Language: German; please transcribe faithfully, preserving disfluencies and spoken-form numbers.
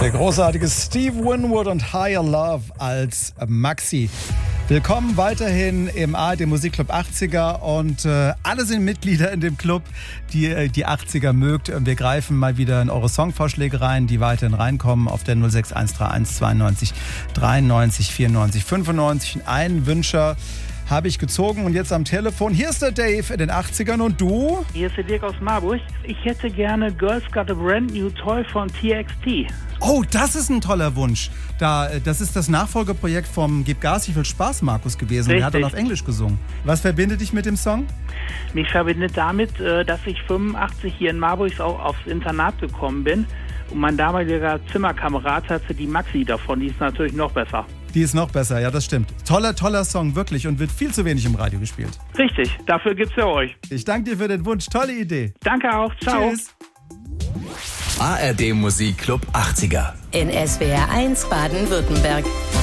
Der großartige Steve Winwood und Higher Love als Maxi. Willkommen weiterhin im A R D Musikclub achtziger und äh, alle sind Mitglieder in dem Club, die äh, die achtziger mögt. Und wir greifen mal wieder in eure Songvorschläge rein, die weiterhin reinkommen auf der null sechs eins drei eins zweiundneunzig dreiundneunzig vierundneunzig fünfundneunzig. Einen Wünscher habe ich gezogen und jetzt am Telefon. Hier ist der Dave in den achtzigern und du? Hier ist der Dirk aus Marburg. Ich hätte gerne Girls Got a Brand New Toy von T X T. Oh, das ist ein toller Wunsch. Da, das ist das Nachfolgeprojekt vom Gib Gas, wie viel Spaß Markus gewesen. Richtig. Der hat dann auf Englisch gesungen. Was verbindet dich mit dem Song? Mich verbindet damit, dass ich fünfundachtzig hier in Marburg auch aufs Internat gekommen bin. Und mein damaliger Zimmerkamerad hatte die Maxi davon. Die ist natürlich noch besser. Die ist noch besser, ja, das stimmt. Toller, toller Song, wirklich. Und wird viel zu wenig im Radio gespielt. Richtig, dafür gibt's ja euch. Ich danke dir für den Wunsch. Tolle Idee. Danke auch. Ciao. Tschüss. A R D Musikclub achtziger. In S W R eins Baden-Württemberg.